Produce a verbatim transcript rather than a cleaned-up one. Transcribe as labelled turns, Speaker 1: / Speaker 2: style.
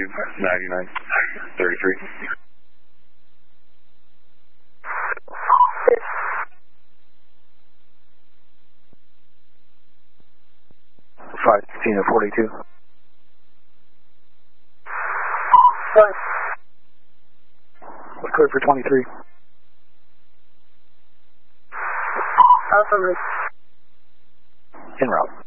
Speaker 1: two, ninety-nine, thirty-three.
Speaker 2: five sixteen to forty-two.
Speaker 3: Five.
Speaker 2: We're clear for twenty-three.
Speaker 3: Alpha Mike.
Speaker 2: En route.